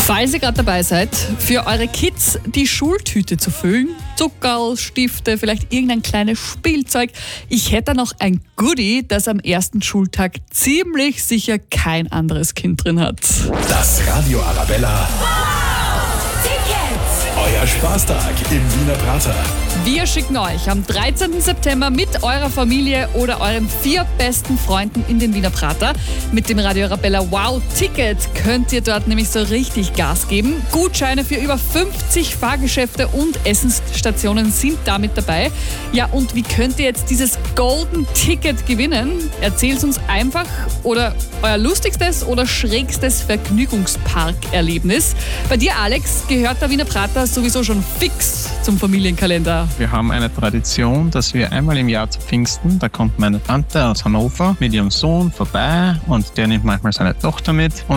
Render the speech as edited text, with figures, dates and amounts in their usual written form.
Falls ihr gerade dabei seid, für eure Kids die Schultüte zu füllen, Zuckerl, Stifte, vielleicht irgendein kleines Spielzeug. Ich hätte noch ein Goodie, das am ersten Schultag ziemlich sicher kein anderes Kind drin hat. Das Radio Arabella. Euer Spaßtag im Wiener Prater. Wir schicken euch am 13. September mit eurer Familie oder euren 4 besten Freunden in den Wiener Prater. Mit dem Radio Arabella Wow-Ticket könnt ihr dort nämlich so richtig Gas geben. Gutscheine für über 50 Fahrgeschäfte und Essensstationen sind damit dabei. Ja, und wie könnt ihr jetzt dieses Golden Ticket gewinnen? Erzählt uns einfach oder euer lustigstes oder schrägstes Vergnügungsparkerlebnis. Bei dir, Alex, gehört der Wiener Prater sowieso schon fix zum Familienkalender. Wir haben eine Tradition, dass wir einmal im Jahr zu Pfingsten, da kommt meine Tante aus Hannover mit ihrem Sohn vorbei und der nimmt manchmal seine Tochter mit. Und